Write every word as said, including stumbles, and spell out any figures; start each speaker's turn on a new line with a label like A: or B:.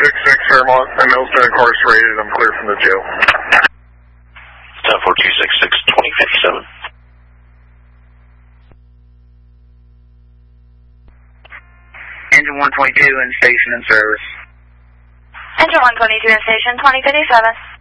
A: six six Fairmont. My mail's been incarcerated. I'm clear from the jail.
B: ten four two six six twenty fifty-seven.
C: Engine one twenty-two in station and service.
D: Engine one twenty-two in station, twenty fifty-seven.